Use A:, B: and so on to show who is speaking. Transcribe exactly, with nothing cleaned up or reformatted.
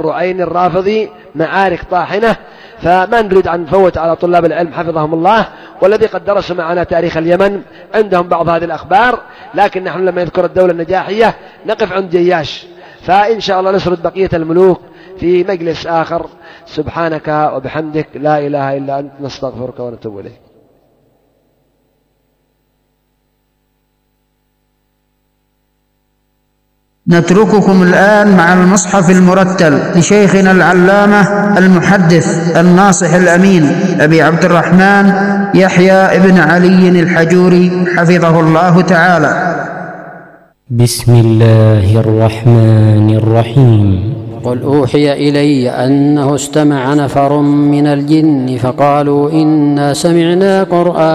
A: الرعين الرافضي معارك طاحنة، فما نريد أن نفوت على طلاب العلم حفظهم الله، والذي قد درسوا معنا تاريخ اليمن عندهم بعض هذه الأخبار، لكن نحن لما يذكر الدولة النجاحية نقف عند جياش، فإن شاء الله نسرد بقية الملوك في مجلس آخر. سبحانك وبحمدك لا إله إلا أنت نستغفرك ونتوب إليك.
B: نترككم الآن مع المصحف المرتل لشيخنا العلامة المحدث الناصح الأمين أبي عبد الرحمن يحيى ابن علي الحجوري حفظه الله تعالى.
C: بسم الله الرحمن الرحيم.
D: قل أوحي إلي أنه استمع نفر من الجن فقالوا إنا سمعنا قرآنا